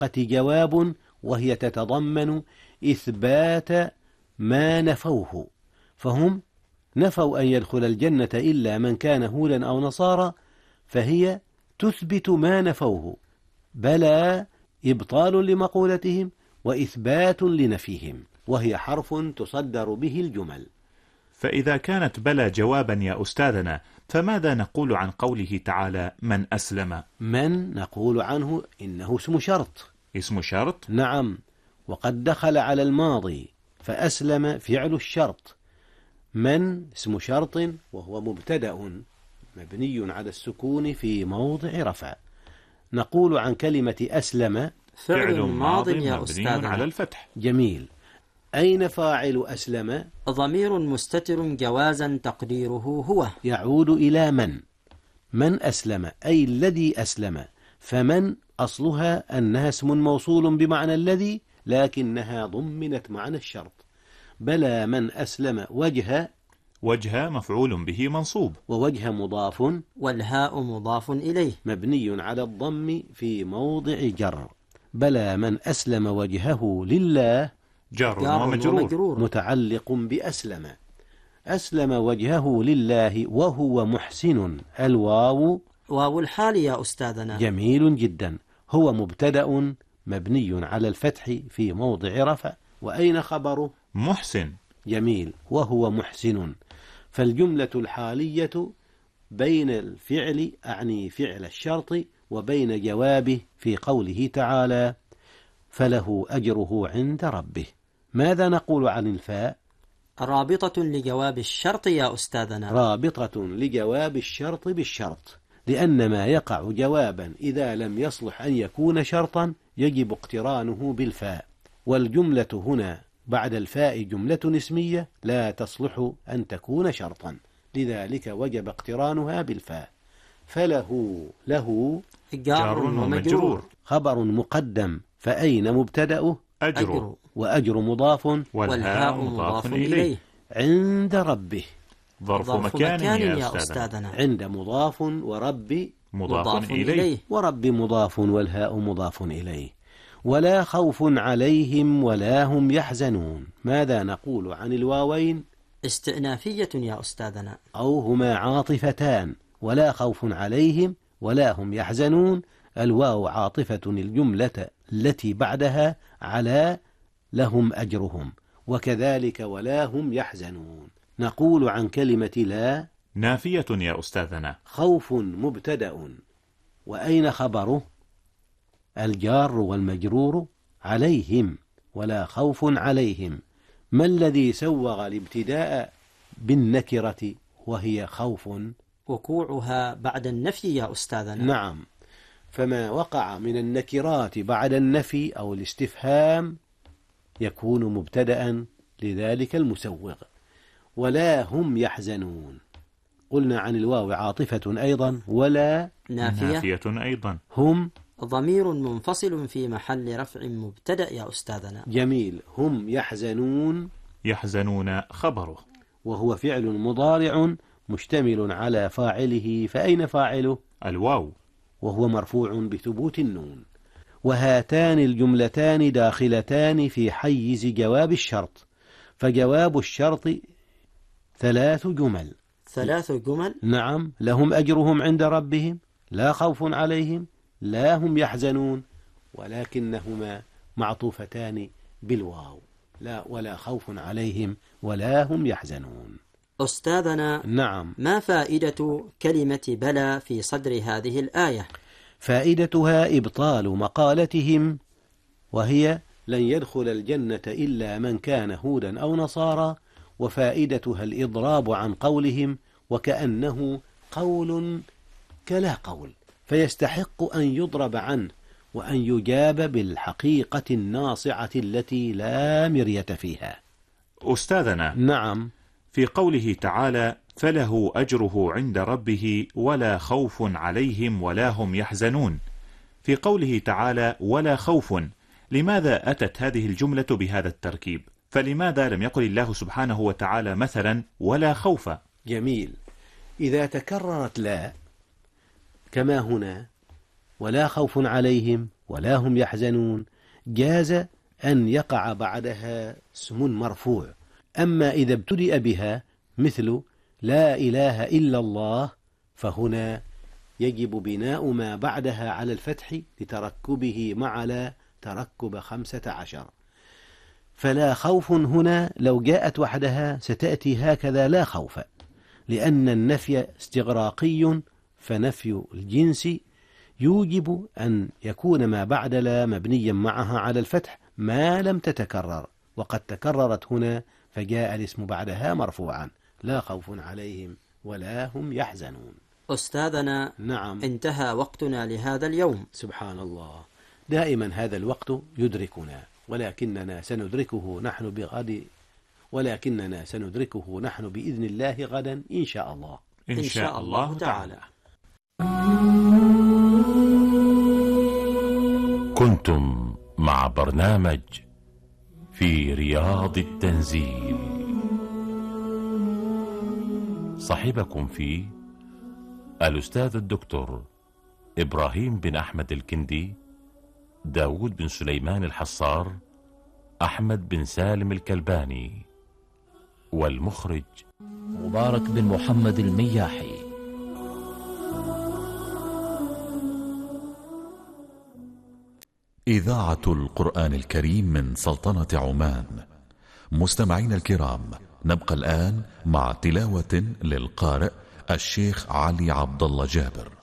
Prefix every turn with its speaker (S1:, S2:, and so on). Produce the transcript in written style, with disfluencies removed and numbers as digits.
S1: جواب، وهي تتضمن إثبات ما نفوه، فهم نفوا أن يدخل الجنة إلا من كان هودا أو نصارى، فهي تثبت ما نفوه، بلى إبطال لمقولتهم وإثبات لنفيهم، وهي حرف تصدر به الجمل.
S2: فإذا كانت بلى جوابا يا أستاذنا، فماذا نقول عن قوله تعالى من أسلم؟
S1: من نقول عنه إنه اسم شرط.
S2: اسم شرط؟
S1: نعم، وقد دخل على الماضي، فأسلم فعل الشرط. من اسم شرط وهو مبتدأ مبني على السكون في موضع رفع. نقول عن كلمة أسلم
S3: فعل ماض يا
S2: مبني
S3: أستاذنا
S2: على الفتح.
S1: جميل. أين فاعل أسلم؟
S3: ضمير مستتر جوازا تقديره هو.
S1: يعود إلى من أسلم أي الذي أسلم، فمن أصلها أنها اسم موصول بمعنى الذي، لكنها ضمنت معنى الشرط. بلى من أسلم
S2: وجه مفعول به منصوب،
S1: ووجه مضاف،
S3: والهاء مضاف إليه
S1: مبني على الضم في موضع جر. بلى من أسلم وجهه لله
S2: جار ومجرور
S1: متعلق بأسلم. أسلم وجهه لله وهو محسن، الواو
S3: واو الحال يا أستاذنا.
S1: جميل جدا. هو مبتدأ مبني على الفتح في موضع رفع، وأين خبره؟
S2: محسن.
S1: جميل، وهو محسن. فالجملة الحالية بين الفعل أعني فعل الشرط وبين جوابه في قوله تعالى فله أجره عند ربه. ماذا نقول عن الفاء؟
S3: رابطة لجواب الشرط يا أستاذنا.
S1: رابطة لجواب الشرط بالشرط، لأن ما يقع جوابا إذا لم يصلح أن يكون شرطا يجب اقترانه بالفاء، والجملة هنا بعد الفاء جملة اسمية لا تصلح أن تكون شرطا، لذلك وجب اقترانها بالفاء. فله
S3: جار ومجرور
S1: خبر مقدم، فأين مبتدأه؟
S3: أجر،
S1: وأجر مضاف،
S3: والهاء مضاف إليه.
S1: عند ربه
S2: ظرف مكان
S3: يا أستاذنا.
S1: عند مضاف ورب
S2: مضاف إليه،
S1: ورب مضاف والهاء مضاف إليه. ولا خوف عليهم ولا هم يحزنون. ماذا نقول عن الواوين؟
S3: استئنافية يا أستاذنا،
S1: أو هما عاطفتان. ولا خوف عليهم ولا هم يحزنون، الواو عاطفة الجملة التي بعدها على لهم أجرهم، وكذلك ولا هم يحزنون. نقول عن كلمة لا
S2: نافية يا أستاذنا.
S1: خوف مبتدأ، وأين خبره؟ الجار والمجرور عليهم، ولا خوف عليهم. ما الذي سوغ الابتداء بالنكرة وهي خوف؟
S3: وقوعها بعد النفي يا أستاذنا.
S1: نعم، فما وقع من النكرات بعد النفي أو الاستفهام يكون مبتدأ لذلك المسوغ. ولا هم يحزنون. قلنا عن الواو عاطفة أيضا، ولا
S2: نافية أيضا.
S1: هم
S3: ضمير منفصل في محل رفع مبتدأ يا أستاذنا.
S1: جميل. هم
S2: يحزنون خبره،
S1: وهو فعل مضارع مشتمل على فاعله، فأين فاعله؟
S2: الواو،
S1: وهو مرفوع بثبوت النون. وهاتان الجملتان داخلتان في حيز جواب الشرط، فجواب الشرط 3 جمل.
S3: 3 جمل؟
S1: نعم. لهم أجرهم عند ربهم، لا خوف عليهم، لا هم يحزنون، ولكنهما معطوفتان بالواو، لا ولا خوف عليهم ولا هم يحزنون.
S3: أستاذنا،
S1: نعم.
S3: ما فائدة كلمة بلى في صدر هذه الآية؟
S1: فائدتها إبطال مقالتهم، وهي لن يدخل الجنة إلا من كان هودا أو نصارى، وفائدتها الإضراب عن قولهم، وكأنه قول كلا قول، فيستحق أن يضرب عنه وأن يجاب بالحقيقة الناصعة التي لا مرية فيها.
S2: أستاذنا،
S1: نعم.
S2: في قوله تعالى فله أجره عند ربه ولا خوف عليهم ولا هم يحزنون، في قوله تعالى ولا خوف، لماذا أتت هذه الجملة بهذا التركيب؟ فلماذا لم يقل الله سبحانه وتعالى مثلا ولا خوف؟
S1: جميل. إذا تكررت لا كما هنا ولا خوف عليهم ولا هم يحزنون جاز أن يقع بعدها اسم مرفوع. أما إذا ابتدأ بها مثل لا إله إلا الله فهنا يجب بناء ما بعدها على الفتح لتركبه مع لا تركب 15. فلا خوف هنا لو جاءت وحدها ستأتي هكذا لا خوف، لأن النفي استغراقي، فنفي الجنس يوجب أن يكون ما بعد لا مبنيا معها على الفتح ما لم تتكرر، وقد تكررت هنا فجاء الاسم بعدها مرفوعا لا خوف عليهم ولا هم يحزنون.
S3: أستاذنا،
S1: نعم،
S3: انتهى وقتنا لهذا اليوم.
S1: سبحان الله، دائما هذا الوقت يدركنا، ولكننا سندركه نحن بإذن الله غدا إن شاء الله.
S2: إن شاء الله تعالى.
S4: كنتم مع برنامج في رياض التنزيل، صاحبكم فيه الأستاذ الدكتور إبراهيم بن أحمد الكندي، داود بن سليمان الحصار، أحمد بن سالم الكلباني، والمخرج
S5: مبارك بن محمد المياحي.
S6: إذاعة القرآن الكريم من سلطنة عمان. مستمعين الكرام، نبقى الآن مع تلاوة للقارئ الشيخ علي عبد الله جابر.